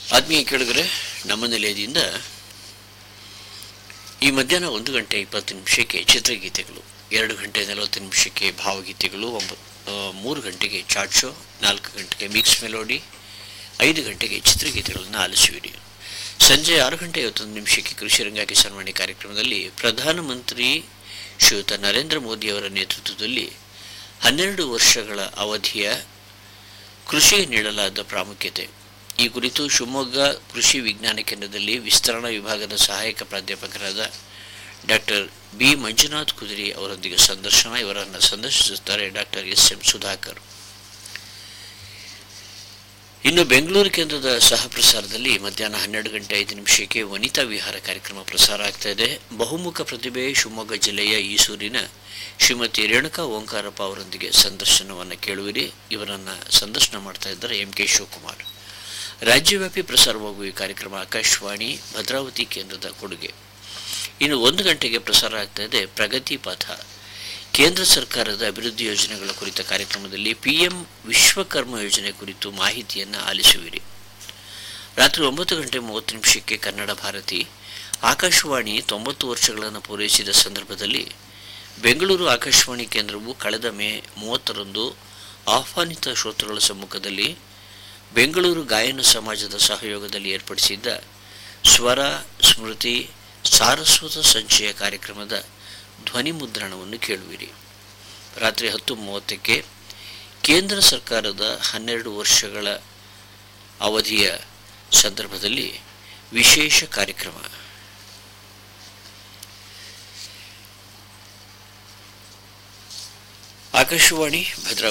ಆತ್ಮೀಯ ಕೇಳಿದರೆ ನಮ್ಮ ನಿಲಯದಿಂದ ಈ ಮಧ್ಯಾಹ್ನ 1:20 ಚಿತ್ರಗೀತೆಗಳು, 2:40 ಭಾವಗೀತೆಗಳು, 3 ಗಂಟೆಗೆ ಚಾಟ್ ಶೋ, 4 ಗಂಟೆಗೆ ಮಿಕ್ಸ್ ಮೆಲೋಡಿ, 5 ಗಂಟೆಗೆ ಚಿತ್ರಗೀತೆಗಳನ್ನು ಆಲಿಸುವಿರಿ. ಸಂಜೆ 6:51 ಕೃಷಿರಂಗ ಕಿಸಾನ್ವಾಣಿ ಕಾರ್ಯಕ್ರಮದಲ್ಲಿ ಪ್ರಧಾನಮಂತ್ರಿ ಶ್ರೀಯುತ ನರೇಂದ್ರ ಮೋದಿಯವರ ನೇತೃತ್ವದಲ್ಲಿ 12 ವರ್ಷಗಳ ಅವಧಿಯ ಕೃಷಿಗೆ ನೀಡಲಾದ ಪ್ರಾಮುಖ್ಯತೆ ಈ ಕುರಿತು ಶಿವಮೊಗ್ಗ ಕೃಷಿ ವಿಜ್ಞಾನ ಕೇಂದ್ರದಲ್ಲಿ ವಿಸ್ತರಣಾ ವಿಭಾಗದ ಸಹಾಯಕ ಪ್ರಾಧ್ಯಾಪಕರಾದ ಡಾಕ್ಟರ್ ಬಿ ಮಂಜುನಾಥ್ ಕುದುರಿ ಅವರೊಂದಿಗೆ ಸಂದರ್ಶನ. ಇವರನ್ನು ಸಂದರ್ಶಿಸುತ್ತಾರೆ ಡಾಕ್ಟರ್ ಎಸ್.ಎಂ. ಸುಧಾಕರ್. ಇನ್ನು ಬೆಂಗಳೂರು ಕೇಂದ್ರದ ಸಹ ಪ್ರಸಾರದಲ್ಲಿ ಮಧ್ಯಾಹ್ನ 12:05 ವನಿತಾ ವಿಹಾರ ಕಾರ್ಯಕ್ರಮ ಪ್ರಸಾರ ಆಗ್ತಾ ಇದೆ. ಬಹುಮುಖ ಪ್ರತಿಭೆ ಶಿವಮೊಗ್ಗ ಜಿಲ್ಲೆಯ ಈಸೂರಿನ ಶ್ರೀಮತಿ ರೇಣುಕಾ ಓಂಕಾರಪ್ಪ ಅವರೊಂದಿಗೆ ಸಂದರ್ಶನವನ್ನು ಕೇಳುವಿರಿ. ಇವರನ್ನು ಸಂದರ್ಶನ ಮಾಡ್ತಾ ಇದ್ದಾರೆ ಎಂ ಕೆ ಶಿವಕುಮಾರ್. ರಾಜ್ಯವ್ಯಾಪಿ ಪ್ರಸಾರವಾಗುವ ಈ ಕಾರ್ಯಕ್ರಮ ಆಕಾಶವಾಣಿ ಭದ್ರಾವತಿ ಕೇಂದ್ರದ ಕೊಡುಗೆ. ಇನ್ನು 1 ಗಂಟೆಗೆ ಪ್ರಸಾರ ಆಗ್ತಾ ಇದೆ ಪ್ರಗತಿ ಪಥ, ಕೇಂದ್ರ ಸರ್ಕಾರದ ಅಭಿವೃದ್ಧಿ ಯೋಜನೆಗಳ ಕುರಿತ ಕಾರ್ಯಕ್ರಮದಲ್ಲಿ ಪಿಎಂ ವಿಶ್ವಕರ್ಮ ಯೋಜನೆ ಕುರಿತು ಮಾಹಿತಿಯನ್ನು ಆಲಿಸುವಿರಿ. ರಾತ್ರಿ 9:30 ಕನ್ನಡ ಭಾರತಿ. ಆಕಾಶವಾಣಿ 90 ವರ್ಷಗಳನ್ನು ಪೂರೈಸಿದ ಸಂದರ್ಭದಲ್ಲಿ ಬೆಂಗಳೂರು ಆಕಾಶವಾಣಿ ಕೇಂದ್ರವು ಕಳೆದ ಮೇ 30ರಂದು ಆಹ್ವಾನಿತ ಶ್ರೋತೃಗಳ ಸಮ್ಮುಖದಲ್ಲಿ ಬೆಂಗಳೂರು ಗಾಯನ ಸಮಾಜದ ಸಹಯೋಗದಲ್ಲಿ ಏರ್ಪಡಿಸಿದ್ದ ಸ್ವರ ಸ್ಮೃತಿ ಸಾರಸ್ವತ ಸಂಚಯ ಕಾರ್ಯಕ್ರಮದ ಧ್ವನಿ ಮುದ್ರಣವನ್ನು ಕೇಳುವಿರಿ. ರಾತ್ರಿ 10:30 ಕೇಂದ್ರ ಸರ್ಕಾರದ 12 ವರ್ಷಗಳ ಅವಧಿಯ ಸಂದರ್ಭದಲ್ಲಿ ವಿಶೇಷ ಕಾರ್ಯಕ್ರಮ. ಆಕಾಶವಾಣಿ ಭದ್ರಾವತಿ